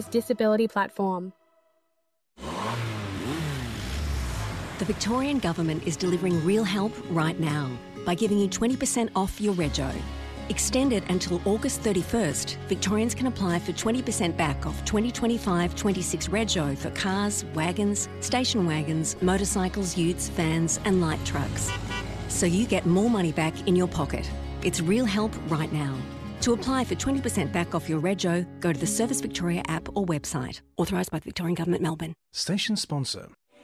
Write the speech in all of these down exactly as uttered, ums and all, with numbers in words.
disability platform. The Victorian Government is delivering real help right now by giving you twenty percent off your rego. Extended until August thirty-first, Victorians can apply for twenty percent back off twenty twenty-five twenty-six rego for cars, wagons, station wagons, motorcycles, utes, vans and light trucks. So you get more money back in your pocket. It's real help right now. To apply for twenty percent back off your rego, go to the Service Victoria app or website. Authorised by the Victorian Government, Melbourne. Station sponsor.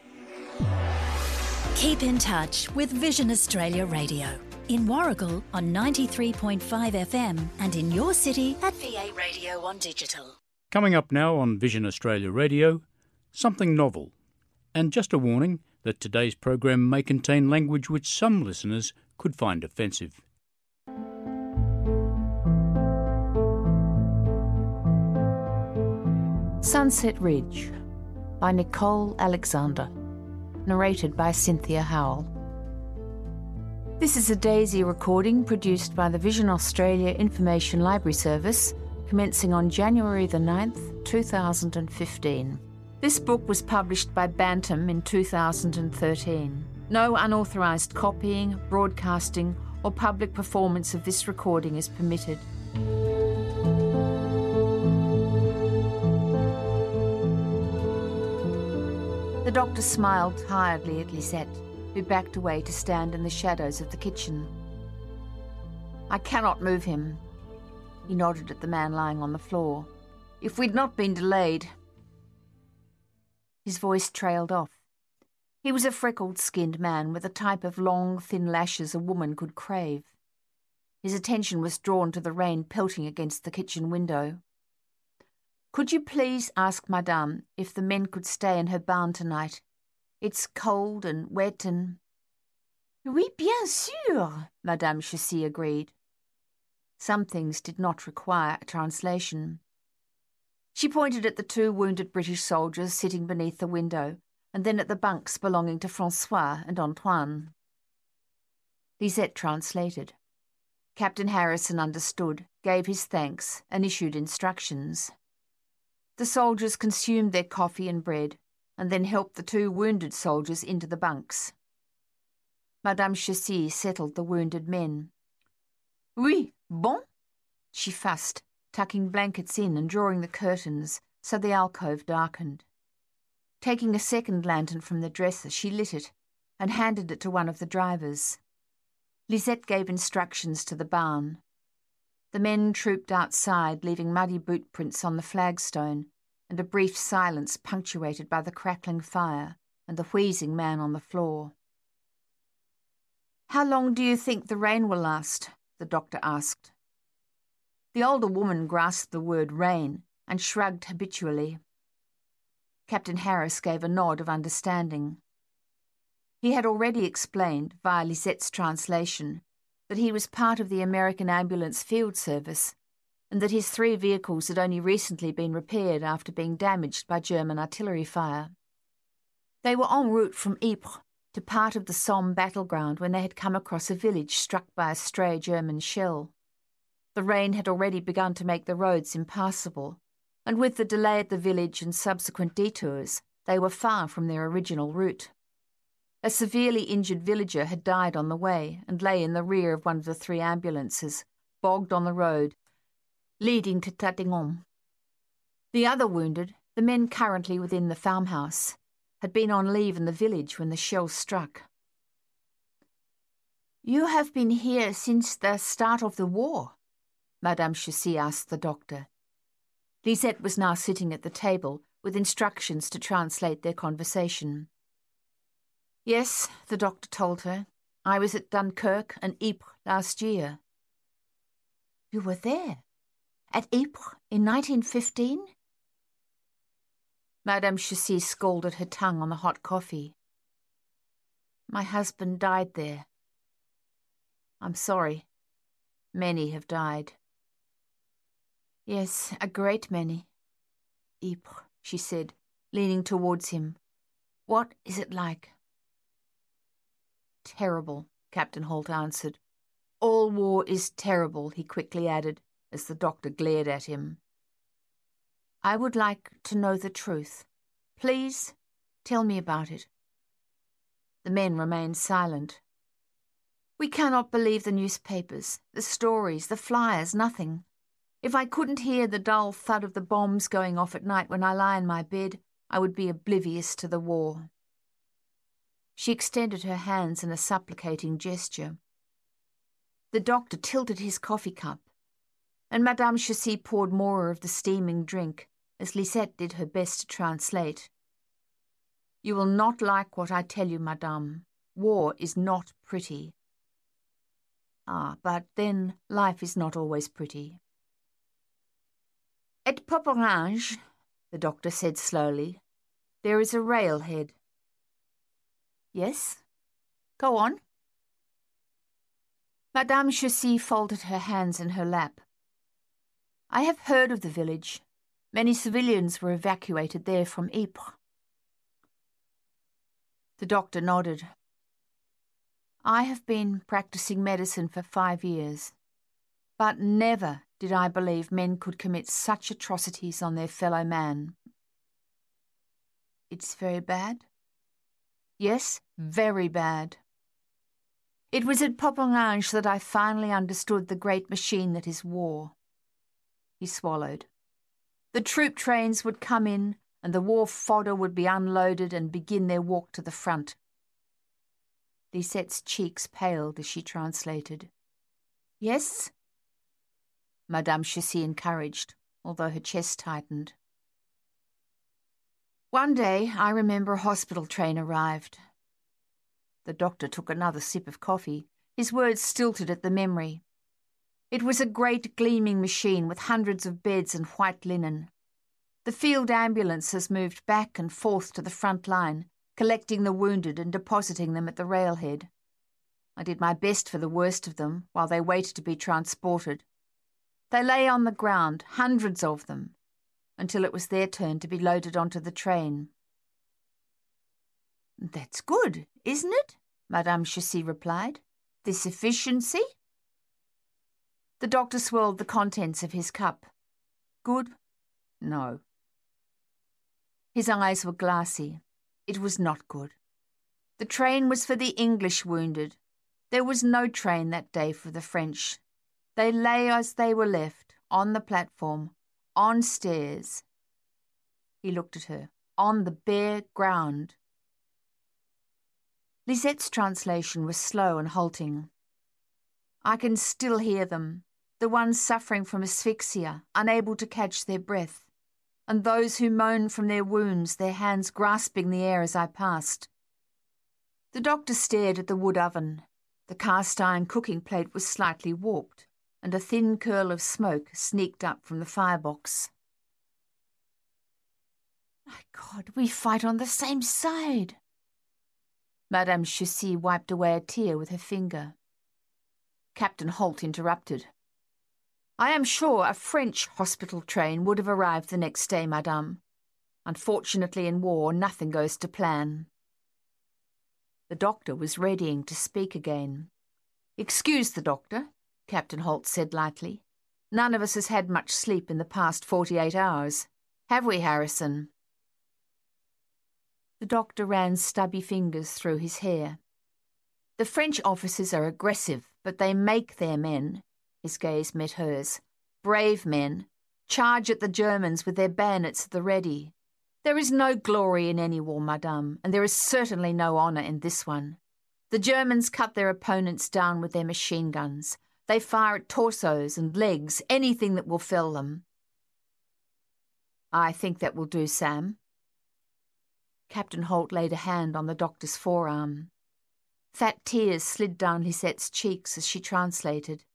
Keep in touch with Vision Australia Radio. In Warragul on ninety-three point five F M and in your city at V A Radio on digital. Coming up now on Vision Australia Radio, something novel. And just a warning that today's program may contain language which some listeners could find offensive. Sunset Ridge by Nicole Alexander. Narrated by Cynthia Howell. This is a Daisy recording produced by the Vision Australia Information Library Service, commencing on January the ninth, two thousand fifteen. This book was published by Bantam in two thousand thirteen. No unauthorised copying, broadcasting or public performance of this recording is permitted. The doctor smiled tiredly at Lisette, who backed away to stand in the shadows of the kitchen. "I cannot move him." He nodded at the man lying on the floor. "If we'd not been delayed..." His voice trailed off. He was a freckled-skinned man with the type of long, thin lashes a woman could crave. His attention was drawn to the rain pelting against the kitchen window. "Could you please ask Madame if the men could stay in her barn tonight? It's cold and wet and..." "Oui, bien sûr," Madame Chessy agreed. Some things did not require a translation. She pointed at the two wounded British soldiers sitting beneath the window, and then at the bunks belonging to Francois and Antoine. Lisette translated. Captain Harrison understood, gave his thanks, and issued instructions. The soldiers consumed their coffee and bread, and then helped the two wounded soldiers into the bunks. Madame Chessy settled the wounded men. "Oui, bon?" she fussed, tucking blankets in and drawing the curtains so the alcove darkened. Taking a second lantern from the dresser, she lit it and handed it to one of the drivers. Lisette gave instructions to the barn. The men trooped outside, leaving muddy boot prints on the flagstone and a brief silence punctuated by the crackling fire and the wheezing man on the floor. "How long do you think the rain will last?" the doctor asked. The older woman grasped the word rain and shrugged habitually. Captain Harris gave a nod of understanding. He had already explained, via Lisette's translation, that he was part of the American Ambulance Field Service and that his three vehicles had only recently been repaired after being damaged by German artillery fire. They were en route from Ypres to part of the Somme battleground when they had come across a village struck by a stray German shell. The rain had already begun to make the roads impassable, and with the delay at the village and subsequent detours, they were far from their original route. A severely injured villager had died on the way and lay in the rear of one of the three ambulances, bogged on the road, leading to Tatinghem. The other wounded, the men currently within the farmhouse, had been on leave in the village when the shell struck. "You have been here since the start of the war?" Madame Chessy asked the doctor. Lisette was now sitting at the table with instructions to translate their conversation. "Yes," the doctor told her. "I was at Dunkirk and Ypres last year." "You were there? At Ypres in nineteen fifteen? Madame Chessy scalded her tongue on the hot coffee. "My husband died there. I'm sorry. Many have died." "Yes, a great many." "Ypres," she said, leaning towards him. "What is it like?" "Terrible," Captain Holt answered. "All war is terrible," he quickly added, as the doctor glared at him. I would like to know the truth. Please, tell me about it." The men remained silent. "We cannot believe the newspapers, the stories, the flyers, nothing. If I couldn't hear the dull thud of the bombs going off at night when I lie in my bed, I would be oblivious to the war." She extended her hands in a supplicating gesture. The doctor tilted his coffee cup, and Madame Chessy poured more of the steaming drink as Lisette did her best to translate. "You will not like what I tell you, madame. War is not pretty." "Ah, but then life is not always pretty." "At Poperinghe," the doctor said slowly, "there is a railhead." "Yes? Go on." Madame Chessy folded her hands in her lap. "I have heard of the village. Many civilians were evacuated there from Ypres." The doctor nodded. "I have been practicing medicine for five years, but never did I believe men could commit such atrocities on their fellow man." "It's very bad?" "Yes, very bad. It was at Poperinghe that I finally understood the great machine that is war." He swallowed. "The troop trains would come in, and the war fodder would be unloaded and begin their walk to the front." Lisette's cheeks paled as she translated. "Yes?" Madame Chessy encouraged, although her chest tightened. "One day, I remember a hospital train arrived." The doctor took another sip of coffee, his words stilted at the memory. "It was a great gleaming machine with hundreds of beds and white linen. The field ambulances moved back and forth to the front line, collecting the wounded and depositing them at the railhead. I did my best for the worst of them while they waited to be transported. They lay on the ground, hundreds of them, until it was their turn to be loaded onto the train." "That's good, isn't it?" Madame Chessy replied. "This efficiency?" The doctor swirled the contents of his cup. "Good? No." His eyes were glassy. It was not good. The train was for the English wounded. There was no train that day for the French. They lay as they were left, on the platform, on stairs. He looked at her. On the bare ground. Lisette's translation was slow and halting. "I can still hear them, the ones suffering from asphyxia, unable to catch their breath, and those who moan from their wounds, their hands grasping the air as I passed." The doctor stared at the wood oven. The cast-iron cooking plate was slightly warped, and a thin curl of smoke sneaked up from the firebox. "My God, we fight on the same side." Madame Chessy wiped away a tear with her finger. Captain Holt interrupted. "I am sure a French hospital train would have arrived the next day, madame. Unfortunately, in war, nothing goes to plan." The doctor was readying to speak again. "Excuse the doctor," Captain Holt said lightly. "None of us has had much sleep in the past forty-eight hours. Have we, Harrison?" The doctor ran stubby fingers through his hair. "The French officers are aggressive, but they make their men." His gaze met hers. "Brave men. Charge at the Germans with their bayonets at the ready. There is no glory in any war, madame, and there is certainly no honour in this one. The Germans cut their opponents down with their machine guns. They fire at torsos and legs, anything that will fell them." "I think that will do, Sam." Captain Holt laid a hand on the doctor's forearm. Fat tears slid down Lisette's cheeks as she translated.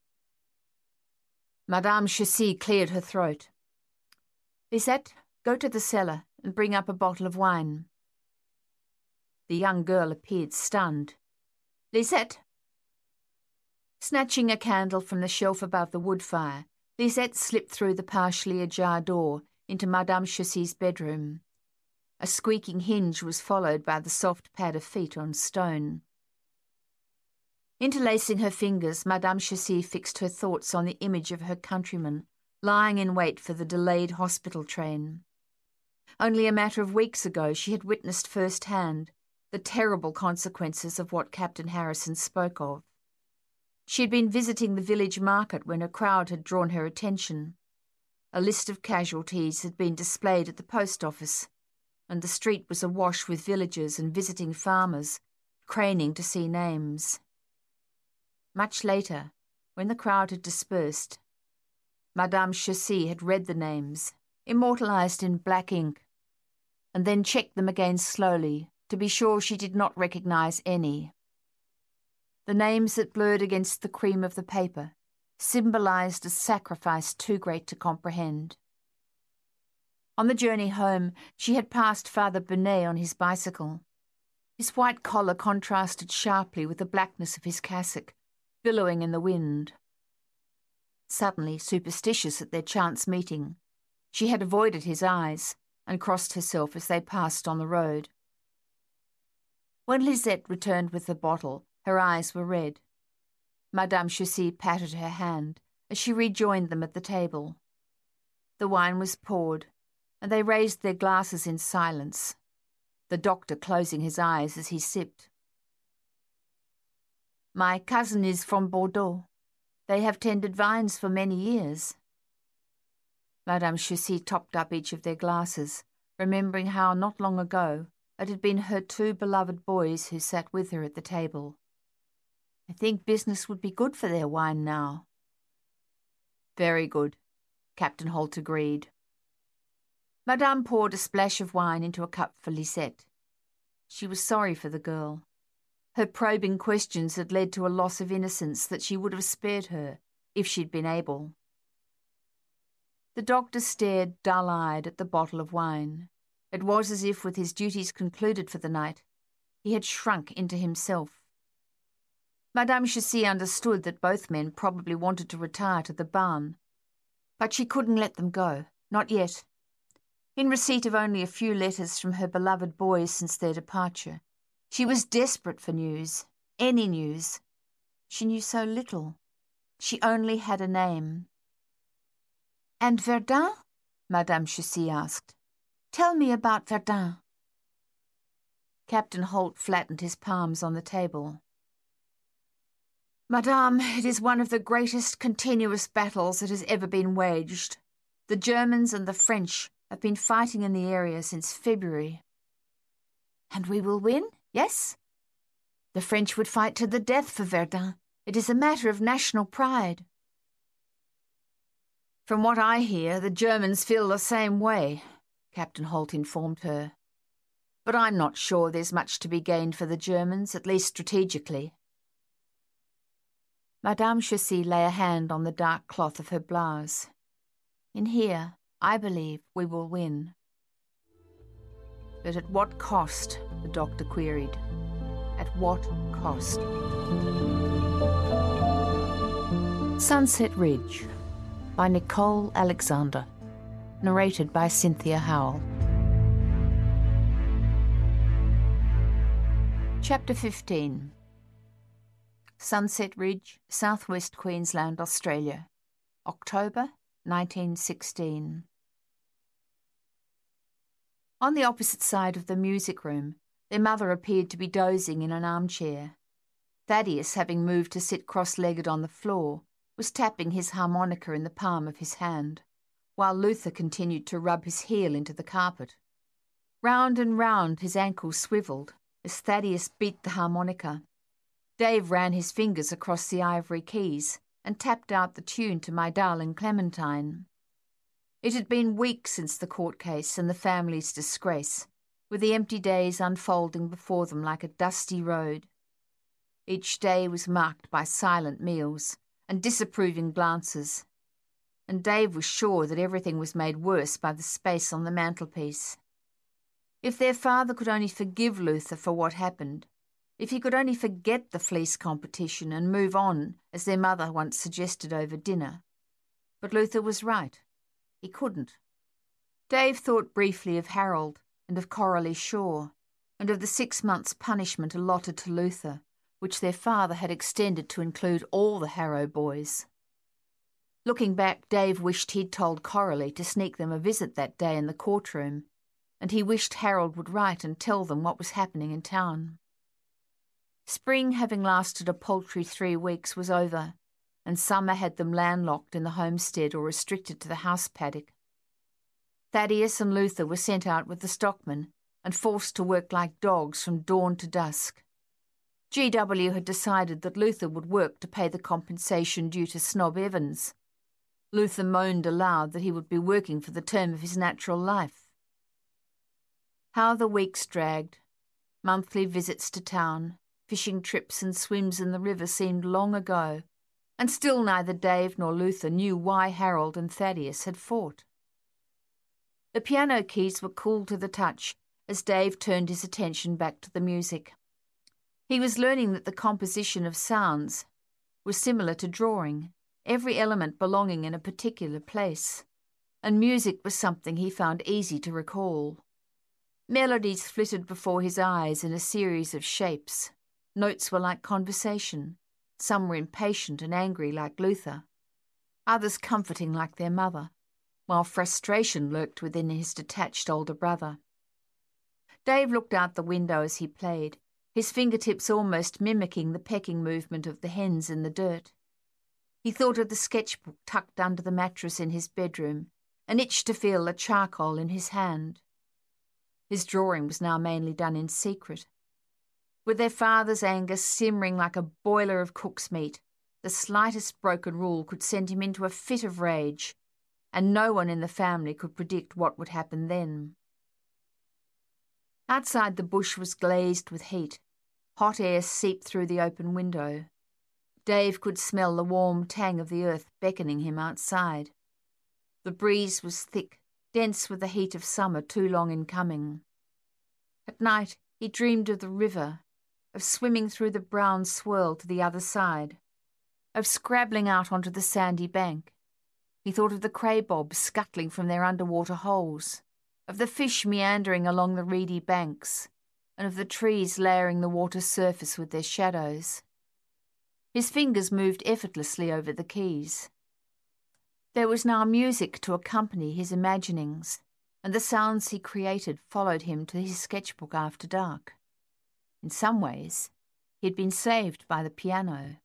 Madame Chessy cleared her throat. "Lisette, go to the cellar and bring up a bottle of wine." The young girl appeared stunned. "Lisette!" Snatching a candle from the shelf above the wood fire, Lisette slipped through the partially ajar door into Madame Chessy's bedroom. A squeaking hinge was followed by the soft pad of feet on stone. Interlacing her fingers, Madame Chessy fixed her thoughts on the image of her countryman, lying in wait for the delayed hospital train. Only a matter of weeks ago she had witnessed firsthand the terrible consequences of what Captain Harrison spoke of. She had been visiting the village market when a crowd had drawn her attention. A list of casualties had been displayed at the post office, and the street was awash with villagers and visiting farmers, craning to see names. Much later, when the crowd had dispersed, Madame Chaussy had read the names, immortalised in black ink, and then checked them again slowly to be sure she did not recognise any. The names that blurred against the cream of the paper symbolised a sacrifice too great to comprehend. On the journey home, she had passed Father Benet on his bicycle. His white collar contrasted sharply with the blackness of his cassock, billowing in the wind. Suddenly superstitious at their chance meeting, she had avoided his eyes and crossed herself as they passed on the road. When Lisette returned with the bottle, her eyes were red. Madame Chaussy patted her hand as she rejoined them at the table. The wine was poured, and they raised their glasses in silence, the doctor closing his eyes as he sipped. "My cousin is from Bordeaux. They have tended vines for many years." Madame Chaussy topped up each of their glasses, remembering how not long ago it had been her two beloved boys who sat with her at the table. "I think business would be good for their wine now." "Very good," Captain Holt agreed. Madame poured a splash of wine into a cup for Lisette. She was sorry for the girl. Her probing questions had led to a loss of innocence that she would have spared her if she'd been able. The doctor stared dull-eyed at the bottle of wine. It was as if, with his duties concluded for the night, he had shrunk into himself. Madame Chaussy understood that both men probably wanted to retire to the barn, but she couldn't let them go, not yet. In receipt of only a few letters from her beloved boys since their departure, she was desperate for news, any news. She knew so little. She only had a name. "And Verdun?" Madame Chaussy asked. "Tell me about Verdun." Captain Holt flattened his palms on the table. "Madame, it is one of the greatest continuous battles that has ever been waged. The Germans and the French have been fighting in the area since February." "And we will win, yes?" "The French would fight to the death for Verdun. It is a matter of national pride." "From what I hear, the Germans feel the same way," Captain Holt informed her. "But I'm not sure there's much to be gained for the Germans, at least strategically." Madame Chaussy lay a hand on the dark cloth of her blouse. "In here, I believe we will win." "But at what cost?" the doctor queried. "At what cost?" Sunset Ridge by Nicole Alexander. Narrated by Cynthia Howell. Chapter fifteen. Sunset Ridge, Southwest Queensland, Australia. October nineteen sixteen. On the opposite side of the music room, their mother appeared to be dozing in an armchair. Thaddeus, having moved to sit cross-legged on the floor, was tapping his harmonica in the palm of his hand, while Luther continued to rub his heel into the carpet. Round and round his ankles swivelled as Thaddeus beat the harmonica. Dave ran his fingers across the ivory keys and tapped out the tune to My Darling Clementine. It had been weeks since the court case and the family's disgrace, with the empty days unfolding before them like a dusty road. Each day was marked by silent meals and disapproving glances, and Dave was sure that everything was made worse by the space on the mantelpiece. If their father could only forgive Luther for what happened, if he could only forget the fleece competition and move on, as their mother once suggested over dinner. But Luther was right. He couldn't. Dave thought briefly of Harold and of Coralie Shaw, and of the six months' punishment allotted to Luther, which their father had extended to include all the Harrow boys. Looking back, Dave wished he'd told Coralie to sneak them a visit that day in the courtroom, and he wished Harold would write and tell them what was happening in town. Spring, having lasted a paltry three weeks, was over, and summer had them landlocked in the homestead or restricted to the house paddock. Thaddeus and Luther were sent out with the stockmen and forced to work like dogs from dawn to dusk. G W had decided that Luther would work to pay the compensation due to Snob Evans. Luther moaned aloud that he would be working for the term of his natural life. How the weeks dragged. Monthly visits to town, fishing trips and swims in the river seemed long ago, and still neither Dave nor Luther knew why Harold and Thaddeus had fought. The piano keys were cool to the touch as Dave turned his attention back to the music. He was learning that the composition of sounds was similar to drawing, every element belonging in a particular place, and music was something he found easy to recall. Melodies flitted before his eyes in a series of shapes. Notes were like conversation. Some were impatient and angry like Luther, others comforting like their mother, while frustration lurked within his detached older brother. Dave looked out the window as he played, his fingertips almost mimicking the pecking movement of the hens in the dirt. He thought of the sketchbook tucked under the mattress in his bedroom and itched to feel the charcoal in his hand. His drawing was now mainly done in secret. With their father's anger simmering like a boiler of cook's meat, the slightest broken rule could send him into a fit of rage, and no one in the family could predict what would happen then. Outside, the bush was glazed with heat. Hot air seeped through the open window. Dave could smell the warm tang of the earth beckoning him outside. The breeze was thick, dense with the heat of summer too long in coming. At night, he dreamed of the river, of swimming through the brown swirl to the other side, of scrabbling out onto the sandy bank. He thought of the craybobs scuttling from their underwater holes, of the fish meandering along the reedy banks, and of the trees layering the water's surface with their shadows. His fingers moved effortlessly over the keys. There was now music to accompany his imaginings, and the sounds he created followed him to his sketchbook after dark. In some ways, he had been saved by the piano.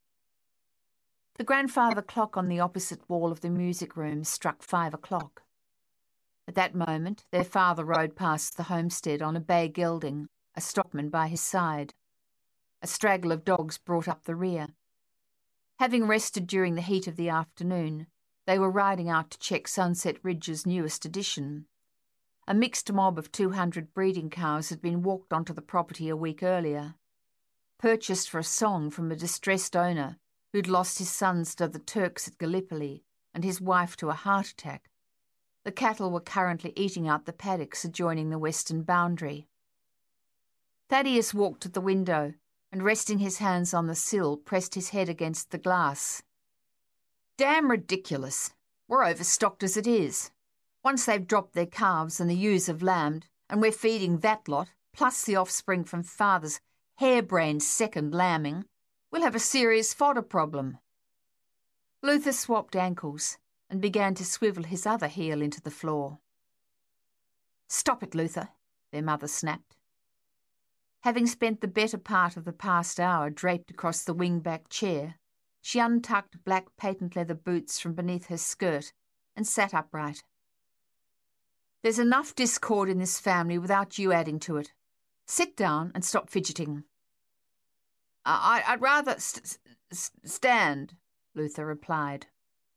The grandfather clock on the opposite wall of the music room struck five o'clock. At that moment, their father rode past the homestead on a bay gelding, a stockman by his side. A straggle of dogs brought up the rear. Having rested during the heat of the afternoon, they were riding out to check Sunset Ridge's newest addition. A mixed mob of two hundred breeding cows had been walked onto the property a week earlier. Purchased for a song from a distressed owner who'd lost his sons to the Turks at Gallipoli and his wife to a heart attack, the cattle were currently eating out the paddocks adjoining the western boundary. Thaddeus walked to the window and, resting his hands on the sill, pressed his head against the glass. Damn ridiculous. We're overstocked as it is. Once they've dropped their calves and the ewes have lambed, and we're feeding that lot, plus the offspring from father's harebrained second lambing, we'll have a serious fodder problem. Luther swapped ankles and began to swivel his other heel into the floor. Stop it, Luther, their mother snapped. Having spent the better part of the past hour draped across the wing-back chair, she untucked black patent leather boots from beneath her skirt and sat upright. There's enough discord in this family without you adding to it. Sit down and stop fidgeting. I I'd rather st st stand, Luther replied.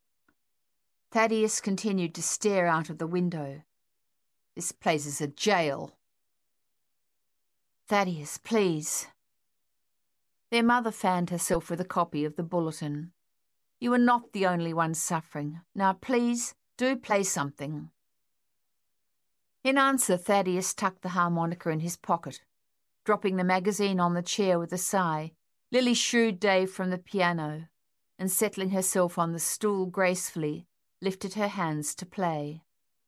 Thaddeus continued to stare out of the window. This place is a jail. Thaddeus, please. Their mother fanned herself with a copy of the Bulletin. You are not the only one suffering. Now, please, do play something. In answer, Thaddeus tucked the harmonica in his pocket. Dropping the magazine on the chair with a sigh, Lily shooed Dave from the piano, and settling herself on the stool gracefully, lifted her hands to play.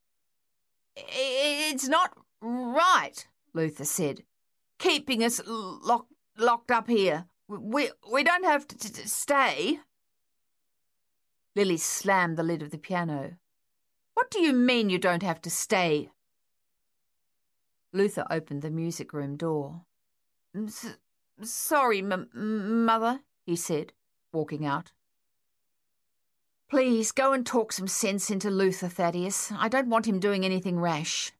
It's not right, Luther said, keeping us lock, locked up here. We, we don't have to, to stay. Lily slammed the lid of the piano. "What do you mean you don't have to stay?" Luther opened the music room door. S- sorry, m- Mother, he said, walking out. "Please, go and talk some sense into Luther, Thaddeus. I don't want him doing anything rash."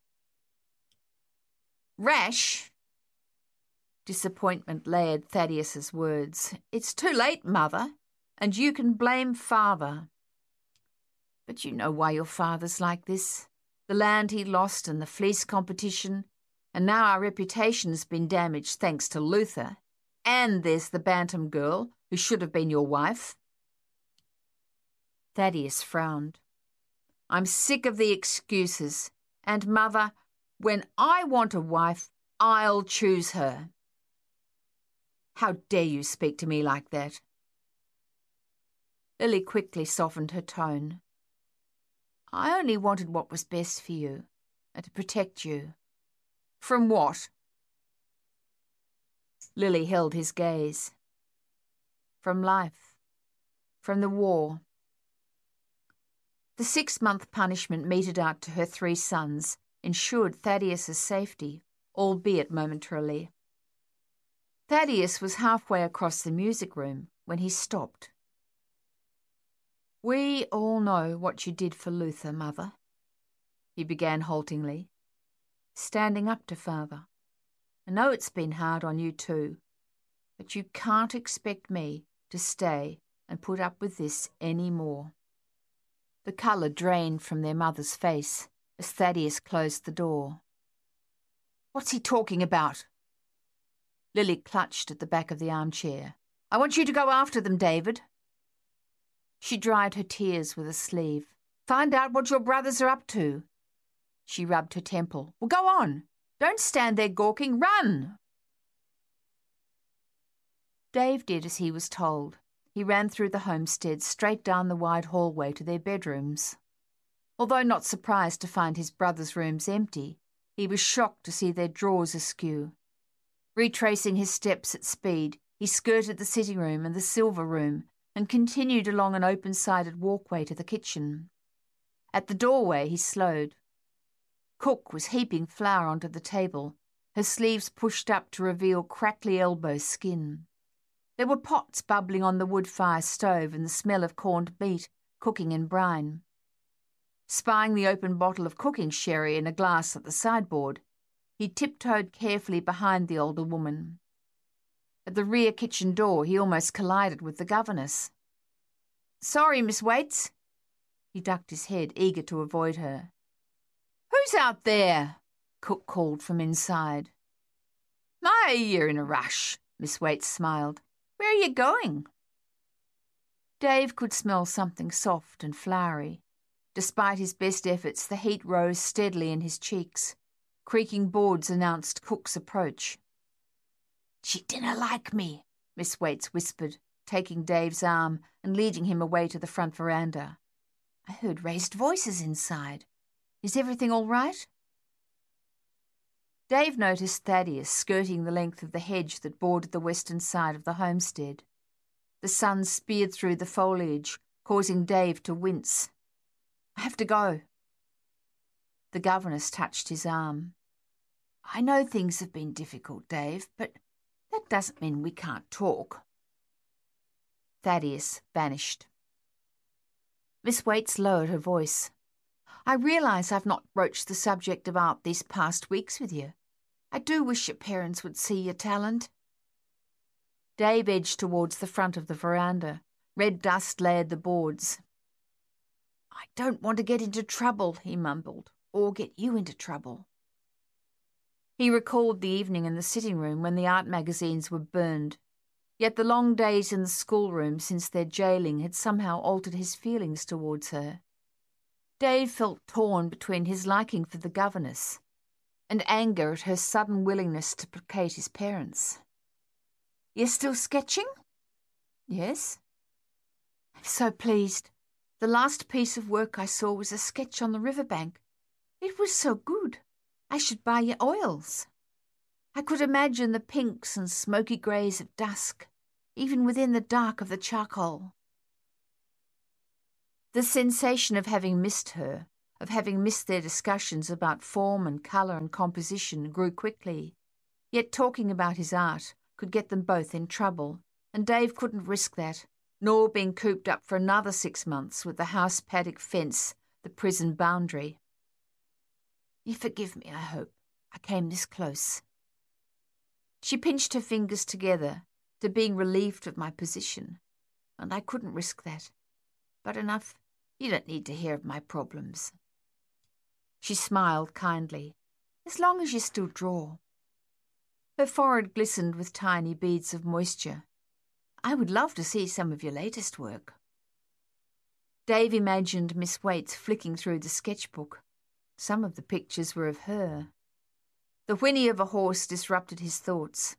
"Rash?" Disappointment layered Thaddeus's words. "It's too late, Mother, and you can blame Father. But you know why your father's like this. The land he lost and the fleece competition, and now our reputation's been damaged thanks to Luther. And there's the Bantam girl, who should have been your wife." Thaddeus frowned. "I'm sick of the excuses. And, Mother, when I want a wife, I'll choose her." "How dare you speak to me like that?" Lily quickly softened her tone. "I only wanted what was best for you, and to protect you." "From what?" Lily held his gaze. "From life. From the war." The six-month punishment meted out to her three sons ensured Thaddeus's safety, albeit momentarily. Thaddeus was halfway across the music room when he stopped. "We all know what you did for Luther, Mother," he began haltingly, standing up to Father. "I know it's been hard on you too, but you can't expect me to stay and put up with this any more." The colour drained from their mother's face as Thaddeus closed the door. "What's he talking about?" Lily clutched at the back of the armchair. "I want you to go after them, David." She dried her tears with a sleeve. "Find out what your brothers are up to." She rubbed her temple. "Well, go on. Don't stand there gawking. Run!" Dave did as he was told. He ran through the homestead straight down the wide hallway to their bedrooms. Although not surprised to find his brothers' rooms empty, he was shocked to see their drawers askew. Retracing his steps at speed, he skirted the sitting room and the silver room and continued along an open-sided walkway to the kitchen. At the doorway he slowed. Cook was heaping flour onto the table, her sleeves pushed up to reveal crackly elbow skin. There were pots bubbling on the wood-fire stove and the smell of corned meat cooking in brine. Spying the open bottle of cooking sherry in a glass at the sideboard, he tiptoed carefully behind the older woman. At the rear kitchen door he almost collided with the governess. "Sorry, Miss Waits." He ducked his head, eager to avoid her. "Who's out there?" Cook called from inside. "My, you're in a rush," Miss Waits smiled. "Where are you going?" Dave could smell something soft and floury. Despite his best efforts, the heat rose steadily in his cheeks. Creaking boards announced Cook's approach. "She dinna like me," Miss Waits whispered, taking Dave's arm and leading him away to the front veranda. "I heard raised voices inside. Is everything all right?" Dave noticed Thaddeus skirting the length of the hedge that bordered the western side of the homestead. The sun speared through the foliage, causing Dave to wince. "I have to go." The governess touched his arm. "I know things have been difficult, Dave, but that doesn't mean we can't talk." Thaddeus vanished. Miss Waits lowered her voice. "I realise I've not broached the subject of art these past weeks with you. I do wish your parents would see your talent." Dave edged towards the front of the veranda. Red dust layered the boards. "I don't want to get into trouble," he mumbled, "or get you into trouble." He recalled the evening in the sitting room when the art magazines were burned. Yet the long days in the schoolroom since their jailing had somehow altered his feelings towards her. Dave felt torn between his liking for the governess and anger at her sudden willingness to placate his parents. "You're still sketching?" "Yes." "I'm so pleased. The last piece of work I saw was a sketch on the riverbank. It was so good. I should buy your oils. I could imagine the pinks and smoky greys of dusk, even within the dark of the charcoal." The sensation of having missed her, of having missed their discussions about form and colour and composition, grew quickly. Yet talking about his art could get them both in trouble, and Dave couldn't risk that, nor being cooped up for another six months with the house paddock fence, the prison boundary. You forgive me, I hope. I came this close. She pinched her fingers together to being relieved of my position, and I couldn't risk that. But enough, you don't need to hear of my problems. She smiled kindly, as long as you still draw. Her forehead glistened with tiny beads of moisture. I would love to see some of your latest work. Dave imagined Miss Waits flicking through the sketchbook. Some of the pictures were of her. The whinny of a horse disrupted his thoughts.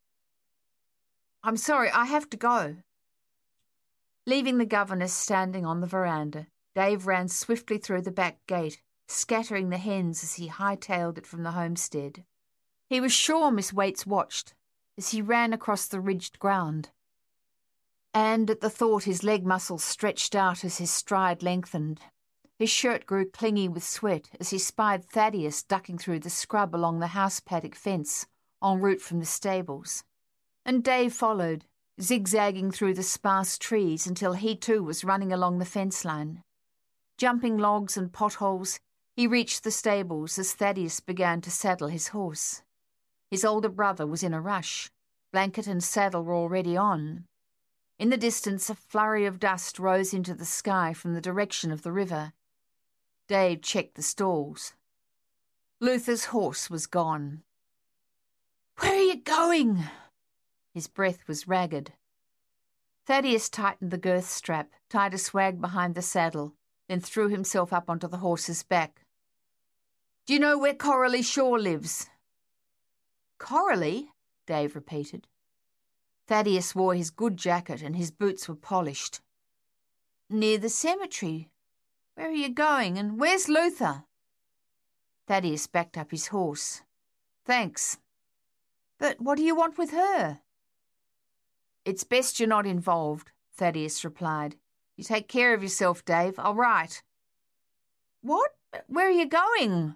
I'm sorry, I have to go. Leaving the governess standing on the veranda, Dave ran swiftly through the back gate, scattering the hens as he hightailed it from the homestead. He was sure Miss Waits watched as he ran across the ridged ground. And at the thought his leg muscles stretched out as his stride lengthened. His shirt grew clingy with sweat as he spied Thaddeus ducking through the scrub along the house paddock fence, en route from the stables. And Dave followed, zigzagging through the sparse trees until he too was running along the fence line. Jumping logs and potholes, he reached the stables as Thaddeus began to saddle his horse. His older brother was in a rush. Blanket and saddle were already on. In the distance, a flurry of dust rose into the sky from the direction of the river. Dave checked the stalls. Luther's horse was gone. Where are you going? His breath was ragged. Thaddeus tightened the girth strap, tied a swag behind the saddle, then threw himself up onto the horse's back. Do you know where Coralie Shaw lives? Coralie? Dave repeated. Thaddeus wore his good jacket and his boots were polished. Near the cemetery. Where are you going, and where's Luther? Thaddeus backed up his horse. Thanks. But what do you want with her? It's best you're not involved, Thaddeus replied. You take care of yourself, Dave. I'll write. What? Where are you going?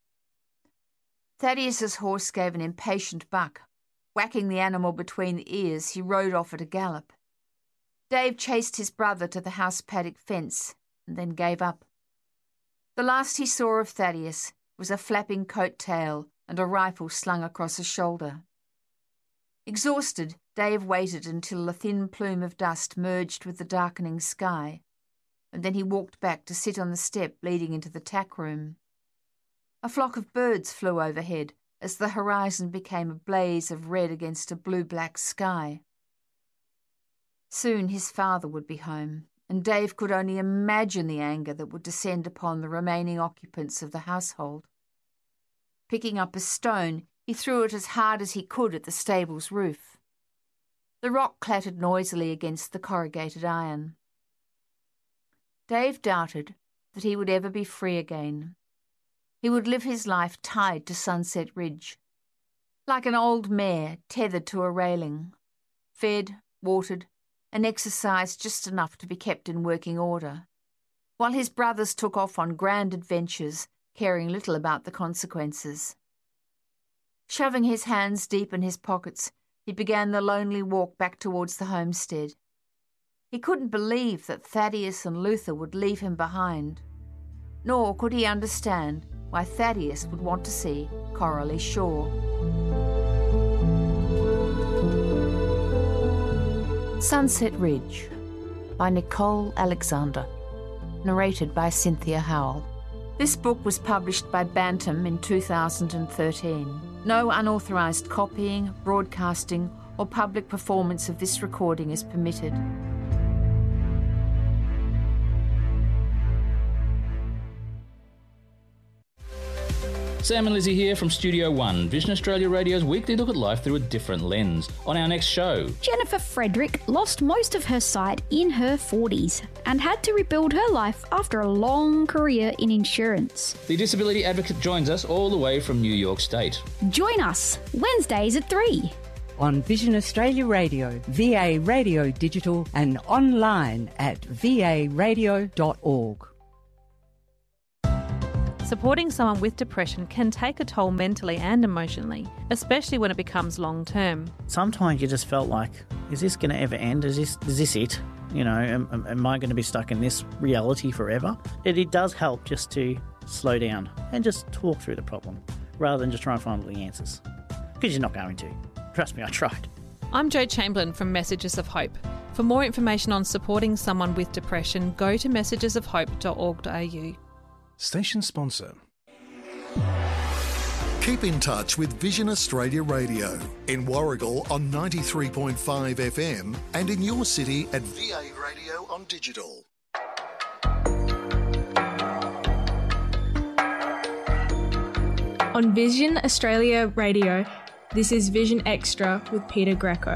Thaddeus's horse gave an impatient buck. Whacking the animal between the ears, he rode off at a gallop. Dave chased his brother to the house paddock fence and then gave up. The last he saw of Thaddeus was a flapping coat tail and a rifle slung across his shoulder. Exhausted, Dave waited until a thin plume of dust merged with the darkening sky, and then he walked back to sit on the step leading into the tack room. A flock of birds flew overhead as the horizon became a blaze of red against a blue-black sky. Soon his father would be home, and Dave could only imagine the anger that would descend upon the remaining occupants of the household. Picking up a stone, he threw it as hard as he could at the stable's roof. The rock clattered noisily against the corrugated iron. Dave doubted that he would ever be free again. He would live his life tied to Sunset Ridge, like an old mare tethered to a railing, fed, watered, and exercised just enough to be kept in working order, while his brothers took off on grand adventures, caring little about the consequences. Shoving his hands deep in his pockets, he began the lonely walk back towards the homestead. He couldn't believe that Thaddeus and Luther would leave him behind, nor could he understand why Thaddeus would want to see Coralie Shaw. Sunset Ridge by Nicole Alexander, narrated by Cynthia Howell. This book was published by Bantam in two thousand thirteen. No unauthorised copying, broadcasting, or public performance of this recording is permitted. Sam and Lizzie here from Studio One, Vision Australia Radio's weekly look at life through a different lens. On our next show, Jennifer Frederick lost most of her sight in her forties and had to rebuild her life after a long career in insurance. the disability advocate joins us all the way from New York State. Join us Wednesdays at three. on Vision Australia Radio, V A Radio Digital and online at v a radio dot org. Supporting someone with depression can take a toll mentally and emotionally, especially when it becomes long-term. Sometimes you just felt like, is this going to ever end? Is this is this it? You know, am, am I going to be stuck in this reality forever? It, it does help just to slow down and just talk through the problem rather than just try and find all the answers. Because you're not going to. Trust me, I tried. I'm Jo Chamberlain from Messages of Hope. For more information on supporting someone with depression, go to messages of hope dot org dot a u. Station sponsor. Keep in touch with Vision Australia Radio in Warragul on ninety-three point five F M and in your city at V A Radio on digital. On Vision Australia Radio, this is Vision Extra with Peter Greco.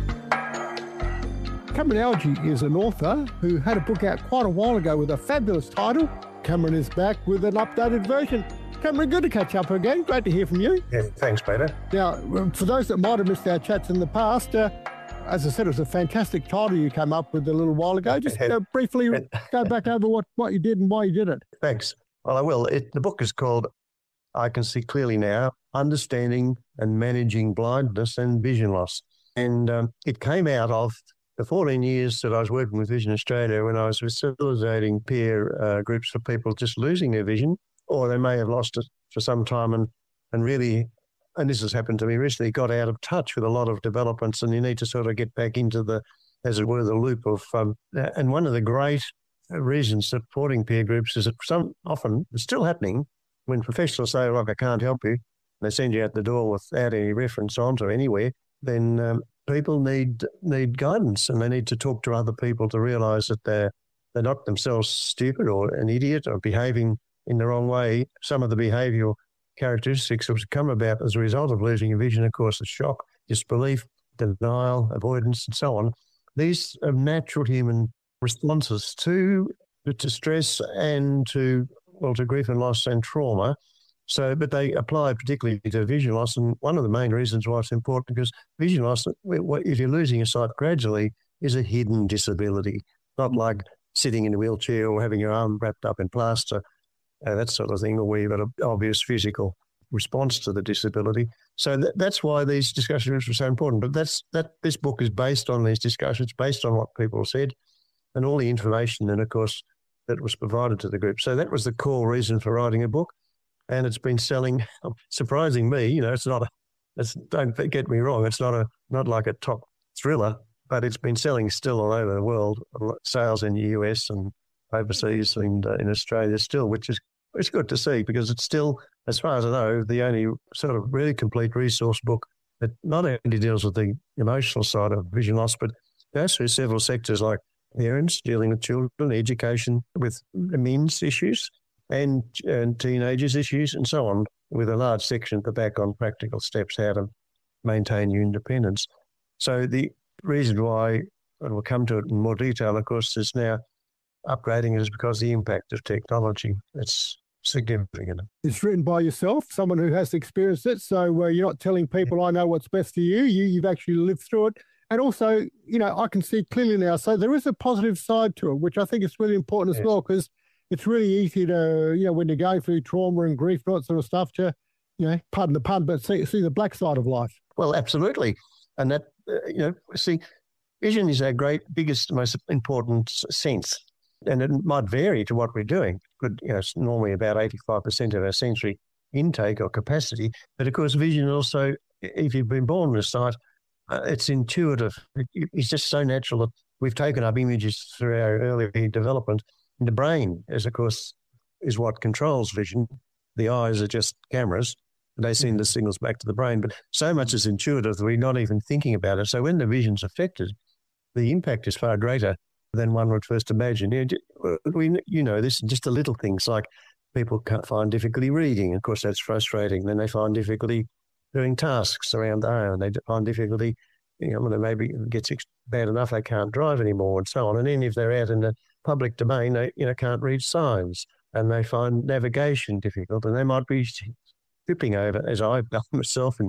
Cameron Algie is an author who had a book out quite a while ago with a fabulous title. Cameron is back with an updated version. Cameron, good to catch up again. Great to hear from you. Yeah, thanks, Peter. Now, for those that might have missed our chats in the past, uh, as I said, it was a fantastic title you came up with a little while ago. Just uh, briefly go back over what, what you did and why you did it. Thanks. Well, I will. It, the book is called I Can See Clearly Now, Understanding and Managing Blindness and Vision Loss. And um, it came out of the fourteen years that I was working with Vision Australia when I was facilitating peer uh, groups for people just losing their vision, or they may have lost it for some time and, and really, and this has happened to me recently, got out of touch with a lot of developments, and you need to sort of get back into the, as it were, the loop of, um, and one of the great reasons supporting peer groups is that some, often, it's still happening, when professionals say, look, I can't help you, they send you out the door without any reference on to anywhere, then um, people need need guidance, and they need to talk to other people to realise that they're, they're not themselves stupid or an idiot or behaving in the wrong way. Some of the behavioural characteristics which come about as a result of losing your vision, of course, is shock, disbelief, denial, avoidance, and so on. These are natural human responses to, to stress and to, well, to grief and loss and trauma. So, but they apply particularly to vision loss, and one of the main reasons why it's important, because vision loss, if you're losing your sight gradually, is a hidden disability, not like sitting in a wheelchair or having your arm wrapped up in plaster, uh, that sort of thing, or where you've got an obvious physical response to the disability. So that, that's why these discussions are so important. But that's that. This book is based on these discussions, based on what people said, and all the information, and of course, that was provided to the group. So that was the core reason for writing a book. And it's been selling, surprising me, you know, it's not a, it's, don't get me wrong, it's not a not like a top thriller, but it's been selling still all over the world, sales in the U S and overseas and uh, in Australia still, which is it's good to see, because it's still, as far as I know, the only sort of really complete resource book that not only deals with the emotional side of vision loss, but goes through several sectors like parents, dealing with children, education with men's issues, and, and teenagers' issues and so on, with a large section at the back on practical steps how to maintain your independence. So the reason why, and we'll come to it in more detail, of course, is now upgrading is because the impact of technology. It's significant. It's written by yourself, someone who has experienced it, so uh, you're not telling people, I know what's best for you. you. You've actually lived through it. And also, you know, I can see clearly now. So there is a positive side to it, which I think is really important yes. as well, because it's really easy to, you know, when you're going through trauma and grief and all that sort of stuff, to, you know, pardon the pun, but see, see the black side of life. Well, absolutely. And that, uh, you know, see, vision is our great, biggest, most important sense. And it might vary to what we're doing. But, you know, it's normally about eighty-five percent of our sensory intake or capacity. But, of course, vision also, if you've been born with sight, uh, it's intuitive. It, it's just so natural that we've taken up images through our early development. The brain is, of course, is what controls vision. The eyes are just cameras. They send the signals back to the brain. But so much is intuitive that we're not even thinking about it. So when the vision's affected, the impact is far greater than one would first imagine. You know, we, you know this, just the little things like people can't find difficulty reading. Of course, that's frustrating. Then they find difficulty doing tasks around the home. They find difficulty, you know, when it maybe gets bad enough they can't drive anymore and so on. And then if they're out in the public domain, they, you know, can't read signs and they find navigation difficult, and they might be tripping over, as I've done myself in my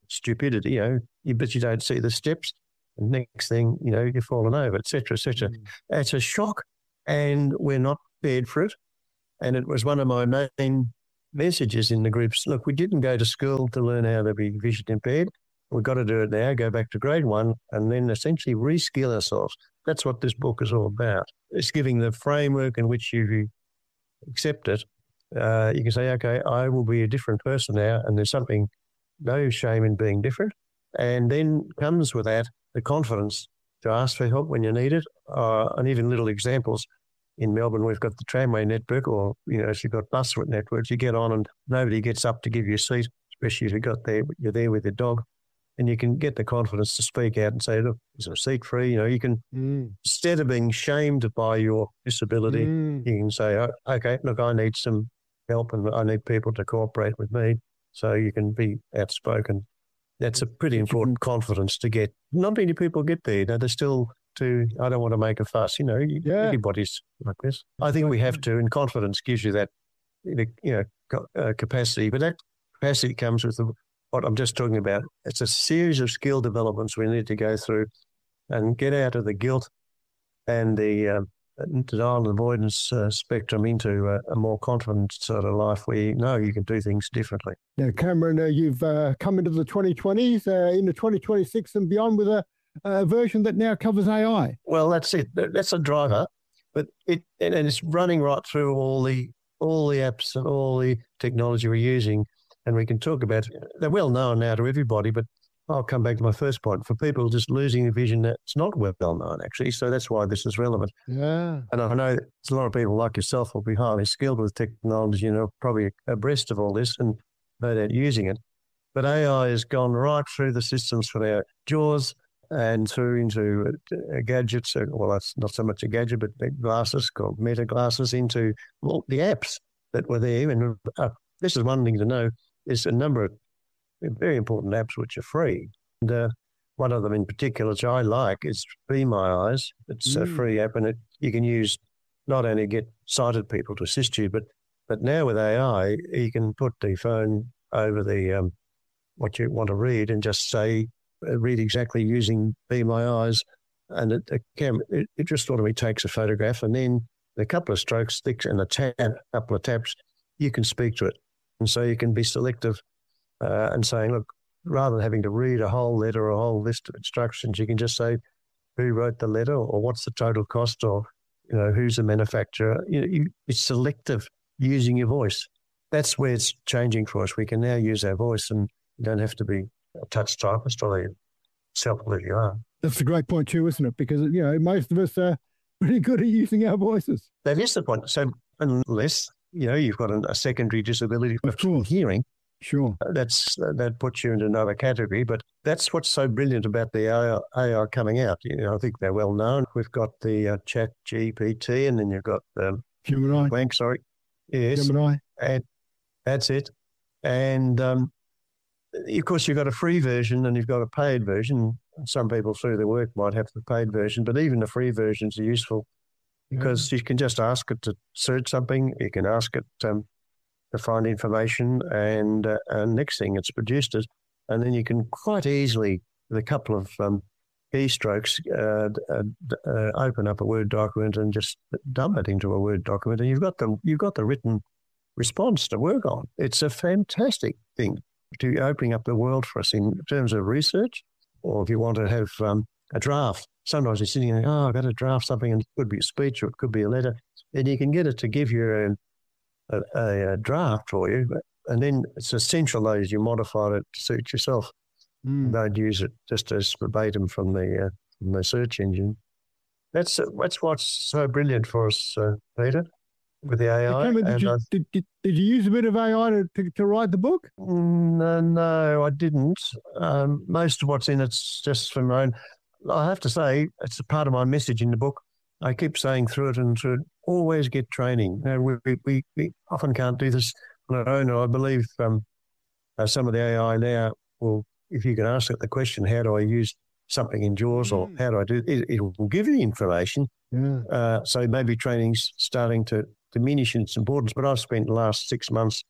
stupidity, you know, you, but you don't see the steps. And next thing, you know, you're falling over, et cetera, et cetera. Mm. It's a shock, and we're not prepared for it. And it was one of my main messages in the groups. Look, we didn't go to school to learn how to be vision impaired. We've got to do it now, go back to grade one, and then essentially reskill ourselves. That's what this book is all about. It's giving the framework in which you accept it. Uh, you can say, okay, I will be a different person now, and there's something, no shame in being different. And then comes with that the confidence to ask for help when you need it. Uh, and even little examples. In Melbourne, we've got the tramway network, or, you know, if you've got bus networks, you get on and nobody gets up to give you a seat, especially if you've got there, you're there with your dog. And you can get the confidence to speak out and say, look, is there a seat free? You know, you can, mm. instead of being shamed by your disability, mm. you can say, oh, okay, look, I need some help and I need people to cooperate with me. So you can be outspoken. That's a pretty important confidence to get. Not many people get there. You know, they're still too, I don't want to make a fuss. You know, yeah. everybody's like this. I think we have to, and confidence gives you that, you know, uh, capacity. But that capacity comes with the, what I'm just talking about. It's a series of skill developments we need to go through and get out of the guilt and the uh, denial and avoidance uh, spectrum into a, a more confident sort of life where you know you can do things differently. Now, Cameron, uh, you've uh, come into the twenty twenties, uh, into twenty twenty-six and beyond with a, a version that now covers A I. Well, that's it. That's a driver, but it and it's running right through all the all the apps and all the technology we're using. And we can talk about, they're well known now to everybody, but I'll come back to my first point. For people just losing the vision, it's not well known, actually. So that's why this is relevant. Yeah. And I know a lot of people like yourself will be highly skilled with technology, you know, probably abreast of all this and no doubt using it. But A I has gone right through the systems for our JAWS and through into uh, gadgets. Well, that's not so much a gadget, but glasses called Meta glasses, into well, the apps that were there. And uh, this is one thing to know. There's a number of very important apps which are free. And uh, one of them in particular, which I like, is Be My Eyes. It's mm. a free app, and it, you can use not only get sighted people to assist you, but but now with A I, you can put the phone over the um, what you want to read and just say, uh, read exactly using Be My Eyes, and it, it, can, it, it just automatically takes a photograph, and then a couple of strokes, thick, and a tap, a couple of taps, you can speak to it. And so you can be selective uh, and saying, look, rather than having to read a whole letter or a whole list of instructions, you can just say who wrote the letter or what's the total cost or, you know, who's the manufacturer. You know, you, it's selective using your voice. That's where it's changing for us. We can now use our voice and you don't have to be a touch typist or self-believe you are. That's a great point too, isn't it? Because, you know, most of us are pretty good at using our voices. That is the point. So unless... you know, you've got a, a secondary disability from hearing. Sure. Uh, that's uh, that puts you into another category. But that's what's so brilliant about the A I, A I coming out. You know, I think they're well known. We've got the uh, Chat G P T, and then you've got um, Gemini. Blank, sorry. Yes. Gemini. And that's it. And um, of course, you've got a free version and you've got a paid version. Some people through their work might have the paid version, but even the free versions are useful. Because you can just ask it to search something, you can ask it um, to find information, and, uh, and next thing it's produced it, and then you can quite easily, with a couple of um, keystrokes, uh, uh, uh, open up a Word document and just dump it into a Word document, and you've got the you've got the written response to work on. It's a fantastic thing to opening up the world for us in terms of research, or if you want to have um, a draft. Sometimes you're sitting there, oh, I've got to draft something, and it could be a speech or it could be a letter. And you can get it to give you a, a, a draft for you. And then it's essential, though, is you modify it to suit yourself. Mm. Don't use it just as verbatim from the, uh, from the search engine. That's uh, that's what's so brilliant for us, uh, Peter, with the A I. Cameron, did, you, did, did, did you use a bit of A I to, to, to write the book? No, no, I didn't. Um, most of what's in it's just from my own... I have to say, it's a part of my message in the book. I keep saying through it and through it, always get training. You know, we, we, we often can't do this on our own. And I believe um, uh, some of the A I now, will, if you can ask it the question, how do I use something in JAWS, mm. or how do I do it, it will give you information. Yeah. Uh, so maybe training's starting to diminish in its importance. But I've spent the last six months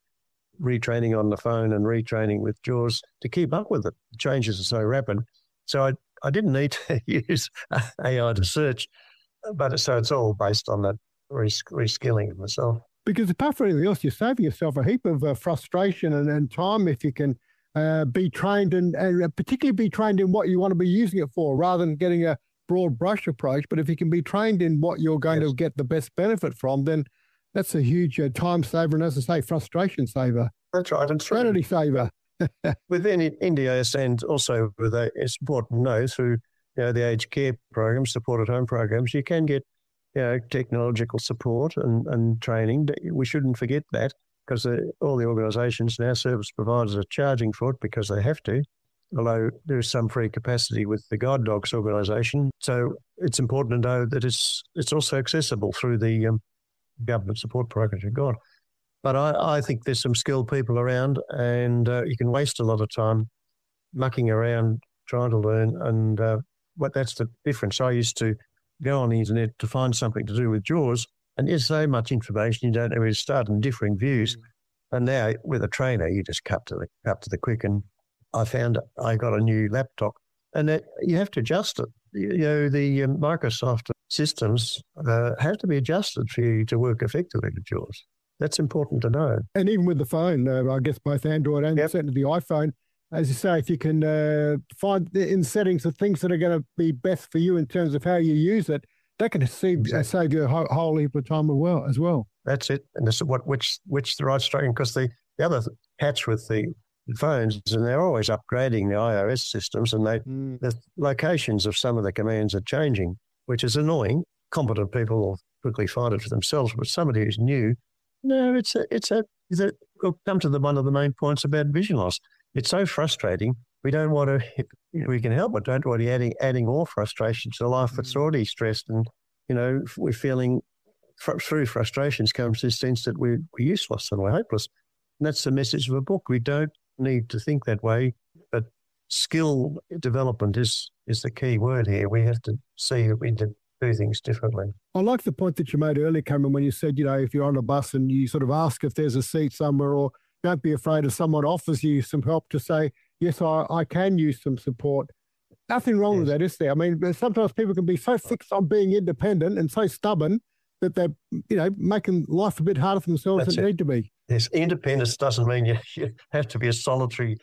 retraining on the phone and retraining with JAWS to keep up with it. The changes are so rapid. So I, I didn't need to use A I to search, but so it's all based on that res- reskilling of myself. Because apart from anything else, you're saving yourself a heap of uh, frustration and, and time if you can uh, be trained and, and particularly be trained in what you want to be using it for rather than getting a broad brush approach. But if you can be trained in what you're going yes. to get the best benefit from, then that's a huge uh, time saver and, as I say, frustration saver. That's right. And serenity saver. Within N D S and also with a, it's important to know through you know, the aged care programs, support at home programs, you can get you know, technological support and, and training. We shouldn't forget that because the, all the organisations now, service providers, are charging for it because they have to, although there's some free capacity with the Guide Dogs organisation. So it's important to know that it's it's also accessible through the um, government support programs we've got. But I, I think there's some skilled people around and uh, you can waste a lot of time mucking around trying to learn. And uh, what that's the difference. I used to go on the internet to find something to do with JAWS and there's so much information you don't know where to start and differing views. Mm. And now with a trainer, you just cut to the, cut to the quick. And I found I got a new laptop and that you have to adjust it. You know, the um, Microsoft systems uh, have to be adjusted for you to work effectively with JAWS. That's important to know. And even with the phone, uh, I guess both Android and yep. certainly the iPhone, as you say, if you can uh, find in settings the things that are going to be best for you in terms of how you use it, that can save, exactly. save you a whole, whole heap of time as well. As well. That's it. And this is what which which the right strategy, because the, the other catch with the phones, and they're always upgrading the iOS systems, and they mm. the locations of some of the commands are changing, which is annoying. Competent people will quickly find it for themselves, but somebody who's new, no, it's a, it's a, it's a we'll come to the one of the main points about vision loss. It's so frustrating. We don't want to, you know, we can help, but don't want to be adding, adding more frustration to life that's already stressed. And, you know, we're feeling fr- through frustrations comes this sense that we're, we're useless and we're hopeless. And that's the message of a book. We don't need to think that way, but skill development is, is the key word here. We have to see that we can do things differently. I like the point that you made earlier, Cameron, when you said, you know, if you're on a bus and you sort of ask if there's a seat somewhere, or don't be afraid if someone offers you some help to say, yes, I, I can use some support. Nothing wrong yes. with that, is there? I mean, sometimes people can be so fixed on being independent and so stubborn that they're, you know, making life a bit harder for themselves That's than it need to be. Yes, independence doesn't mean you, you have to be a solitary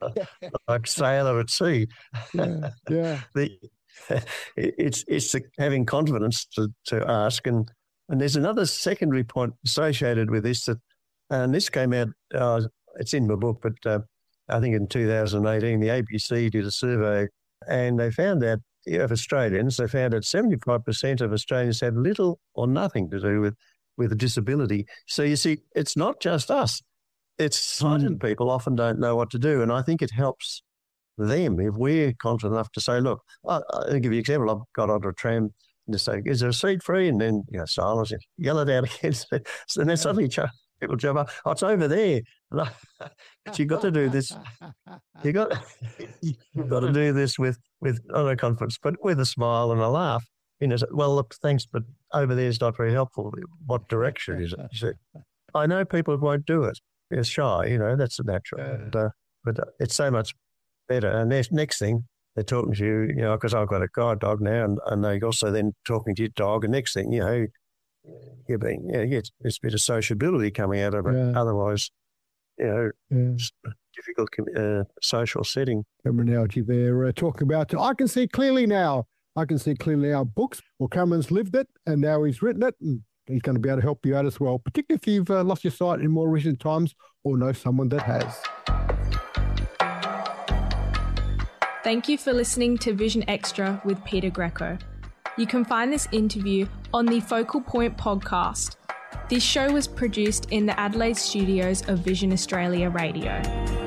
like sailor at sea. Yeah, yeah. the, it's it's the, having confidence to, to ask. And, and there's another secondary point associated with this, that, and this came out, uh, it's in my book, but uh, I think in two thousand eighteen, the A B C did a survey and they found that of Australians, they found that seventy-five percent of Australians had little or nothing to do with, with a disability. So you see, it's not just us. It's sighted mm. people often don't know what to do. And I think it helps them if we're confident enough to say, look, I'll, I'll give you an example. I've got onto a tram and just say, is there a seat free? And then, you know, silence, yell it out again. And then suddenly people jump up, oh, it's over there. But you've got to do this. You got you've got to do this with with no confidence, but with a smile and a laugh. You know, well, look, thanks, but over there is not very helpful. What direction is it? You see, I know people won't do it. They're shy. You know, that's natural. Yeah. And, uh, but it's so much better. And next next thing, they're talking to you. You know, because I've got a guide dog now, and, and they also then talking to your dog. And next thing, you know, you're being, yeah, you get this bit of sociability coming out of it. Yeah. Otherwise, you know, yeah. difficult uh, social setting. Cameron Algie there uh, talking about, I can see clearly now. I can see clearly our books. Well, Cameron's lived it and now he's written it, and he's going to be able to help you out as well, particularly if you've uh, lost your sight in more recent times or know someone that has. Thank you for listening to Vision Extra with Peter Greco. You can find this interview on the Focal Point podcast. This show was produced in the Adelaide studios of Vision Australia Radio.